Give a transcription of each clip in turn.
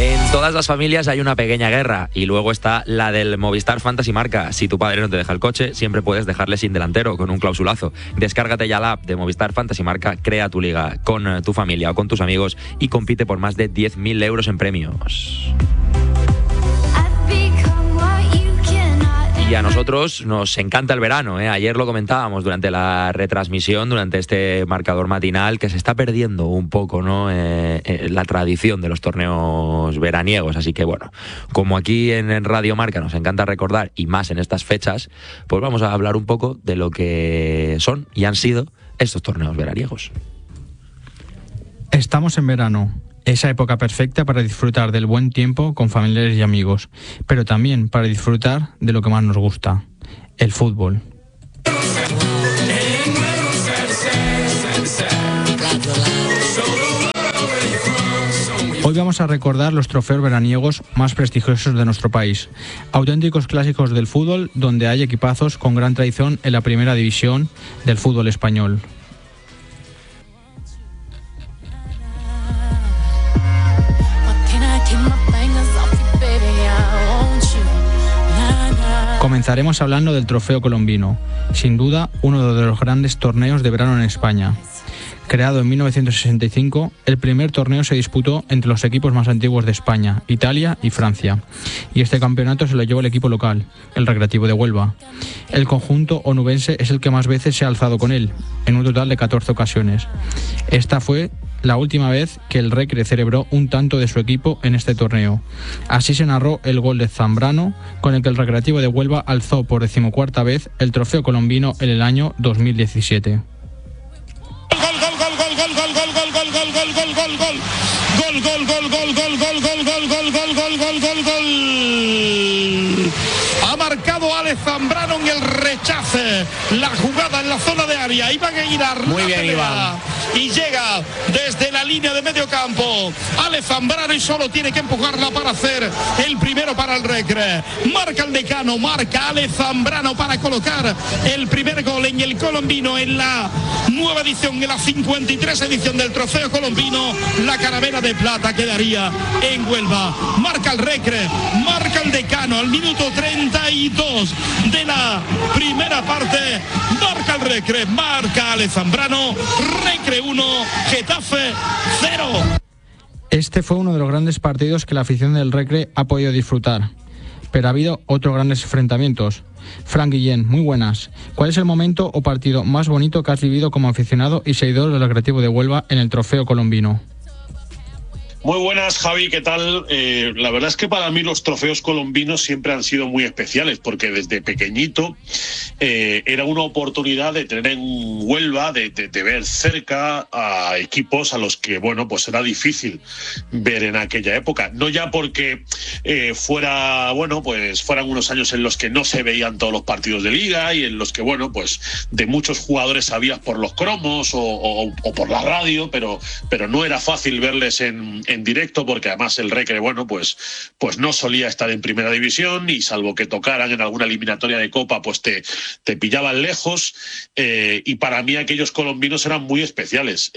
En todas las familias hay una pequeña guerra y luego está la del Movistar Fantasy Marca. Si tu padre no te deja el coche, siempre puedes dejarle sin delantero con un clausulazo. Descárgate ya la app de Movistar Fantasy Marca, crea tu liga con tu familia o con tus amigos y compite por más de 10.000 euros en premios. Y a nosotros nos encanta el verano, ¿eh? Ayer lo comentábamos durante la retransmisión, durante este marcador matinal, que se está perdiendo un poco, ¿no? La tradición de los torneos veraniegos. Así que bueno, como aquí en Radio Marca nos encanta recordar, y más en estas fechas, pues vamos a hablar un poco de lo que son y han sido estos torneos veraniegos. Estamos en verano. Esa época perfecta para disfrutar del buen tiempo con familiares y amigos, pero también para disfrutar de lo que más nos gusta, el fútbol. Hoy vamos a recordar los trofeos veraniegos más prestigiosos de nuestro país, auténticos clásicos del fútbol donde hay equipazos con gran tradición en la primera división del fútbol español. Comenzaremos hablando del Trofeo Colombino, sin duda uno de los grandes torneos de verano en España. Creado en 1965, el primer torneo se disputó entre los equipos más antiguos de España, Italia y Francia, y este campeonato se lo llevó el equipo local, el Recreativo de Huelva. El conjunto onubense es el que más veces se ha alzado con él, en un total de 14 ocasiones. Esta fue la última vez que el Recre celebró un tanto de su equipo en este torneo. Así se narró el gol de Zambrano, con el que el Recreativo de Huelva alzó por 14ª vez el Trofeo Colombino en el año 2017. Ha marcado Alex Zambrano en el rechace. La jugada en la zona de área. Iván Aguilar. Muy bien, Iván. Y llega desde la línea de medio campo Alex Zambrano y solo tiene que empujarla para hacer el primero para el Recre. Marca el decano, marca Alex Zambrano para colocar el primer gol en el colombino en la nueva edición, en la 53 edición del Trofeo Colombino. La caravera de plata quedaría en Huelva. Marca el Recre, marca el decano al minuto 32 de la primera parte. Marca el Recre, marca Alex Zambrano. Recre 1, Getafe 0. Este fue uno de los grandes partidos que la afición del Recre ha podido disfrutar. Pero ha habido otros grandes enfrentamientos. Fran Guillén, muy buenas. ¿Cuál es el momento o partido más bonito que has vivido como aficionado y seguidor del Recreativo de Huelva en el Trofeo Colombino? Muy buenas, Javi, ¿qué tal? La verdad es que para mí los trofeos colombinos siempre han sido muy especiales, porque desde pequeñito era una oportunidad de tener en Huelva, de ver cerca a equipos a los que, bueno, pues era difícil ver en aquella época. No ya porque fueran unos años en los que no se veían todos los partidos de liga y en los que, bueno, pues de muchos jugadores sabías por los cromos o por la radio, pero no era fácil verles en directo, porque además el Recre, bueno, pues no solía estar en primera división y salvo que tocaran en alguna eliminatoria de Copa, pues te pillaban lejos, y para mí aquellos colombinos eran muy especiales.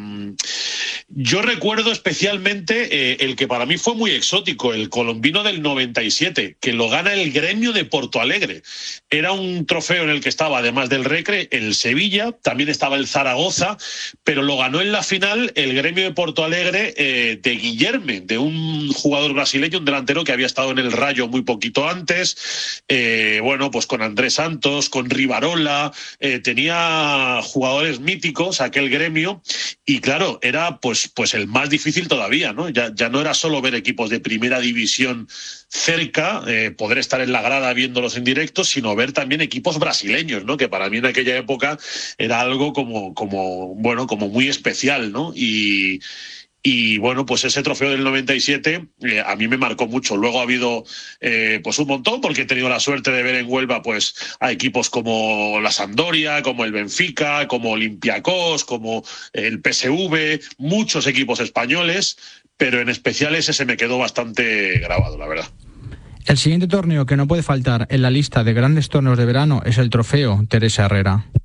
Yo recuerdo especialmente el que para mí fue muy exótico, el colombino del 97, que lo gana el Gremio de Porto Alegre. Era un trofeo en el que estaba, además del Recre, el Sevilla, también estaba el Zaragoza, pero lo ganó en la final el Gremio de Porto Alegre de Guilherme, de un jugador brasileño, un delantero que había estado en el Rayo muy poquito antes, bueno, pues con Andrés Santos, con Rivarola, tenía jugadores míticos aquel Gremio, y claro, era pues el más difícil todavía, ¿no? Ya no era solo ver equipos de primera división cerca, poder estar en la grada viéndolos en directo, sino ver también equipos brasileños, ¿no? Que para mí en aquella época era algo como muy especial, ¿no? Y bueno, pues ese trofeo del 97 a mí me marcó mucho. Luego ha habido pues un montón, porque he tenido la suerte de ver en Huelva pues a equipos como la Sampdoria, como el Benfica, como Olympiacos, como el PSV, muchos equipos españoles, pero en especial ese se me quedó bastante grabado, la verdad. El siguiente torneo que no puede faltar en la lista de grandes torneos de verano es el Trofeo Teresa Herrera.